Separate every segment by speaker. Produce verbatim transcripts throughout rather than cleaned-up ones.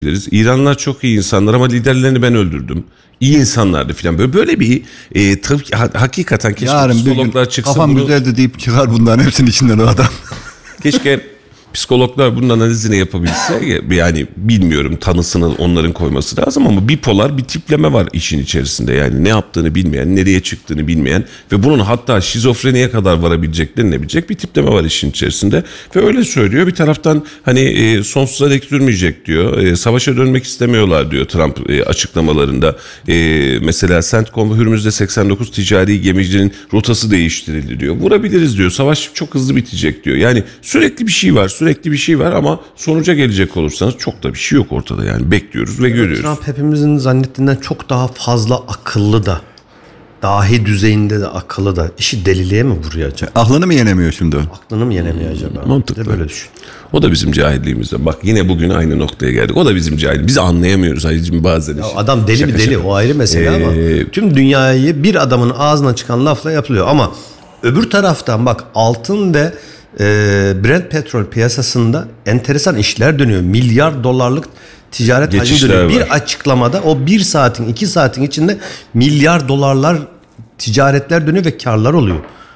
Speaker 1: İranlılar çok iyi insanlar ama liderlerini ben öldürdüm. İyi insanlardı falan. Böyle böyle bir e, tabii ki ha, hakikaten keşke
Speaker 2: yarın
Speaker 1: psikologlar çıksa
Speaker 2: kafam
Speaker 1: bunu...
Speaker 2: güzeldi deyip çıkar bunların hepsinin içinden o adam.
Speaker 1: Keşke psikologlar bunun analizini yapabilse, yani bilmiyorum, tanısını onların koyması lazım ama bipolar bir tipleme var işin içerisinde. Yani ne yaptığını bilmeyen, nereye çıktığını bilmeyen ve bunun hatta şizofreniye kadar varabilecek, denilebilecek bir tipleme var işin içerisinde. Ve öyle söylüyor. Bir taraftan hani e, sonsuza dek sürmeyecek diyor. E, savaşa dönmek istemiyorlar diyor Trump e, açıklamalarında. E, mesela CENTCOM ve Hürmüz'de seksen dokuz ticari gemicinin rotası değiştirildi diyor. Vurabiliriz diyor. Savaş çok hızlı bitecek diyor. Yani sürekli bir şey var. Sürekli bir şey var ama sonuca gelecek olursanız çok da bir şey yok ortada, yani bekliyoruz ve görüyoruz.
Speaker 3: Trump hepimizin zannettiğinden çok daha fazla akıllı da, dahi düzeyinde de akıllı da. İşi deliliğe mi vuruyor acaba?
Speaker 2: Aklını mı yenemiyor şimdi?
Speaker 3: Aklını mı yenemiyor acaba?
Speaker 1: Mantıklı.
Speaker 3: Böyle düşün.
Speaker 1: O da bizim cahilliğimizden. Bak yine bugün aynı noktaya geldik. O da bizim cahil. Biz anlayamıyoruz Halicim bazen.
Speaker 3: Ya adam deli mi deli, o ayrı mesele
Speaker 1: Ee,
Speaker 3: ama tüm dünyayı bir adamın ağzından çıkan lafla yapılıyor. Ama öbür taraftan bak, altın ve e, Brent petrol piyasasında enteresan işler dönüyor. Milyar dolarlık ticaret hacmi dönüyor. Bir
Speaker 1: var.
Speaker 3: açıklamada o bir saatin iki saatin içinde milyar dolarlar ticaretler dönüyor ve karlar oluyor.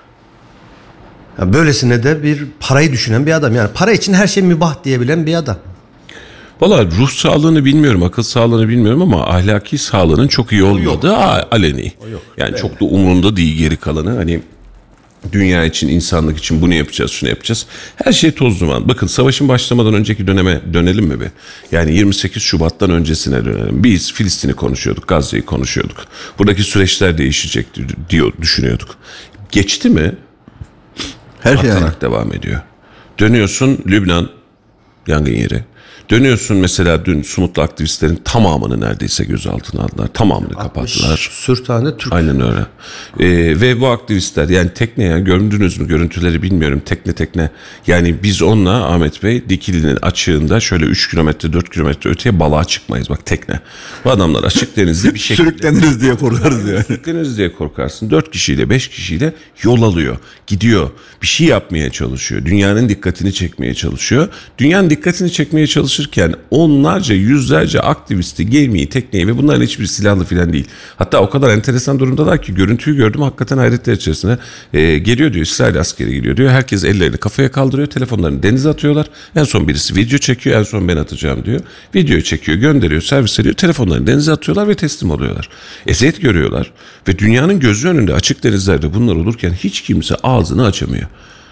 Speaker 3: Ya böylesine de bir parayı düşünen bir adam. Yani para için her şey mübah diyebilen bir adam.
Speaker 1: Valla ruh sağlığını bilmiyorum, akıl sağlığını bilmiyorum ama ahlaki sağlığının çok iyi olmadığı aleni. Yani evet. Çok da umurunda değil geri kalanı. Hani dünya için, insanlık için bunu yapacağız, şunu yapacağız. Her şey toz duman. Bakın savaşın başlamadan önceki döneme dönelim mi be? Yani yirmi sekiz Şubat'tan öncesine dönelim. Biz Filistin'i konuşuyorduk, Gazze'yi konuşuyorduk. Buradaki süreçler değişecek diyor, düşünüyorduk. Geçti mi?
Speaker 2: Her şey
Speaker 1: artarak devam ediyor. Dönüyorsun Lübnan yangın yeri. Dönüyorsun mesela dün Sumutlu aktivistlerin tamamını neredeyse gözaltına aldılar. Tamamını kapattılar.
Speaker 3: Sür tane Türk.
Speaker 1: Aynen öyle. Ee, ve bu aktivistler, yani tekneye gördünüz mü görüntüleri bilmiyorum, tekne tekne. Yani biz onunla Ahmet Bey Dikili'nin açığında şöyle üç kilometre dört kilometre öteye balığa çıkmayız, bak tekne. Bu adamlar açık denizde bir şekilde.
Speaker 2: Sürükleniriz diye korkarız yani.
Speaker 1: Sürükleniriz diye korkarsın. dört kişiyle beş kişiyle yol alıyor. Gidiyor. Bir şey yapmaya çalışıyor. Dünyanın dikkatini çekmeye çalışıyor. Dünyanın dikkatini çekmeye çalışırken onlarca yüzlerce aktivisti, gemiyi, tekneyi ve bunların hiçbir silahlı falan değil. Hatta o kadar enteresan durumdalar ki görüntüyü gördüm hakikaten hayretler içerisine. E, geliyor diyor, İsrail askeri geliyor diyor. Herkes ellerini kafaya kaldırıyor. Telefonlarını denize atıyorlar. En son birisi video çekiyor. En son ben atacağım diyor. Videoyu çekiyor, gönderiyor, servis ediyor. Telefonlarını denize atıyorlar ve teslim oluyorlar. Eziyet görüyorlar. Ve dünyanın gözü önünde açık denizlerde bunlar olurken hiç kimse ağzını açamıyor.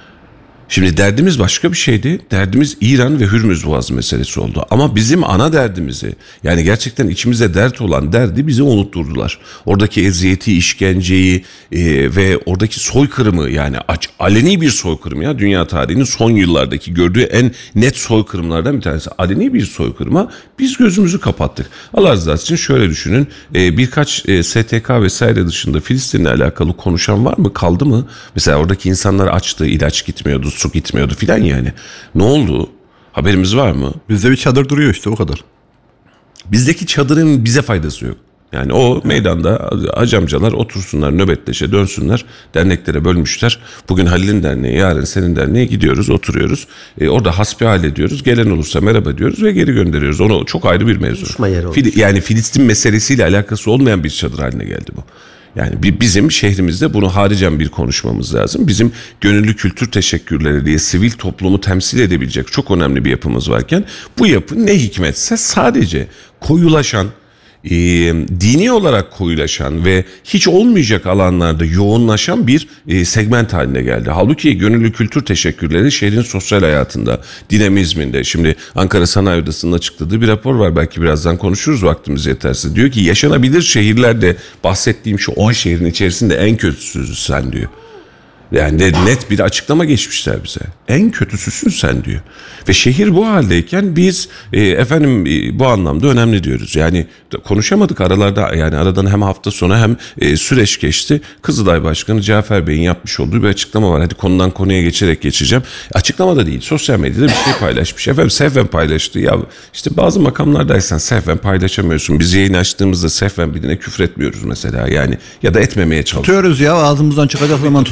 Speaker 1: Şimdi derdimiz başka bir şeydi. Derdimiz İran ve Hürmüz Boğazı meselesi oldu. Ama bizim ana derdimizi, yani gerçekten içimize dert olan derdi bize unutturdular. Oradaki eziyeti, işkenceyi e, ve oradaki soykırımı, yani aç, aleni bir soykırım ya. Dünya tarihinin son yıllardaki gördüğü en net soykırımlardan bir tanesi. Aleni bir soykırıma biz gözümüzü kapattık. Allah rızası için şöyle düşünün. E, birkaç e, S T K vesaire dışında Filistin'le alakalı konuşan var mı? Kaldı mı? Mesela oradaki insanlar açtı, ilaç gitmiyordu, su gitmiyordu filan yani. Ne oldu? Haberimiz var mı?
Speaker 2: Bizde bir çadır duruyor işte, o kadar.
Speaker 1: Bizdeki çadırın bize faydası yok. Yani o meydanda hacamcalar otursunlar, nöbetleşe dönsünler. Derneklere bölmüşler. Bugün Halil'in derneği, yarın senin derneğe gidiyoruz, oturuyoruz. E, orada hasbihal ediyoruz. Gelen olursa merhaba diyoruz ve geri gönderiyoruz. Onu çok ayrı bir mevzu. Fil, yani Filistin meselesiyle alakası olmayan bir çadır haline geldi bu. Yani bizim şehrimizde bunu haricen bir konuşmamız lazım. Bizim gönüllü kültür teşekkürleri diye sivil toplumu temsil edebilecek çok önemli bir yapımız varken bu yapı ne hikmetse sadece koyulaşan, E, dini olarak koyulaşan ve hiç olmayacak alanlarda yoğunlaşan bir e, segment haline geldi. Halbuki gönüllü kültür teşekkürleri şehrin sosyal hayatında, dinamizminde, şimdi Ankara Sanayi Odası'nın açıkladığı bir rapor var, belki birazdan konuşuruz vaktimiz yeterse. Diyor ki yaşanabilir şehirlerde bahsettiğim şu on şehrin içerisinde en kötüsü sen diyor. Yani net bir açıklama geçmişler bize. En kötüsüsün sen diyor. Ve şehir bu haldeyken biz e, efendim e, bu anlamda önemli diyoruz. Yani konuşamadık aralarda, yani aradan hem hafta sonu hem e, süreç geçti. Kızılay Başkanı Cafer Bey'in yapmış olduğu bir açıklama var. Hadi konudan konuya geçerek geçeceğim. Açıklama da değil, sosyal medyada bir şey paylaşmış. Efendim sehven paylaştı. Ya işte bazı makamlardaysan sehven paylaşamıyorsun. Biz yayın açtığımızda sehven birine küfür etmiyoruz mesela. Yani ya da etmemeye çalışıyoruz.
Speaker 2: Tutuyoruz ya, ağzımızdan çıkacak zaman tutuyoruz.
Speaker 1: Çok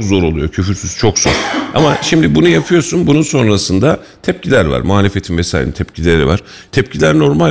Speaker 1: çok zor oluyor. Küfürsüz çok zor. Ama şimdi bunu yapıyorsun. Bunun sonrasında tepkiler var. Muhalefetin vesairenin tepkileri var. Tepkiler normal.